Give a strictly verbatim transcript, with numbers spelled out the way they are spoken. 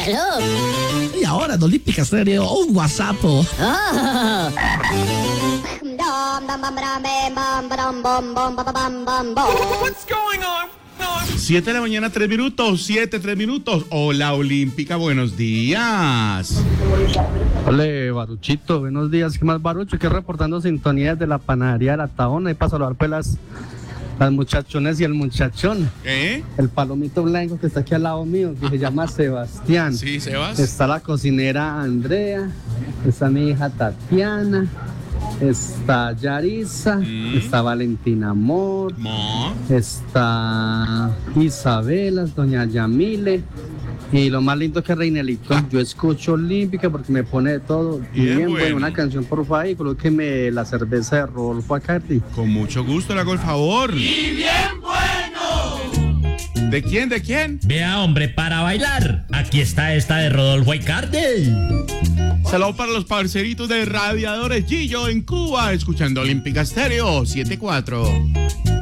Hello. Y ahora en Olímpica Estéreo, un WhatsApp. Oh. What's going on? Siete de la mañana, tres minutos, siete, tres minutos. Hola, Olímpica, buenos días. Hola, Baruchito, buenos días. ¿Qué más, Barucho? Que reportando sintonías de la panadería de La Tabona y para saludar pues las, las muchachones y el muchachón. ¿Eh? El palomito blanco que está aquí al lado mío, que se llama Sebastián. Sí, Sebas. Está la cocinera Andrea, está mi hija Tatiana, está Yarisa, Mm. está Valentina Amor, Mo. está Isabela, doña Yamile. Y lo más lindo que Reinelito, yo escucho Olímpica porque me pone de todo. Bien Bien, bueno. bueno, una canción por favor y colóqueme la cerveza de Rodolfo Acardi. Con mucho gusto le hago el favor. ¡Y bien bueno! ¿De quién? ¿De quién? Vea, hombre, para bailar. Aquí está esta de Rodolfo Icardi. Saludos para los parceritos de Radiadores Gillo en Cuba, escuchando Olímpica Estéreo siete cuatro.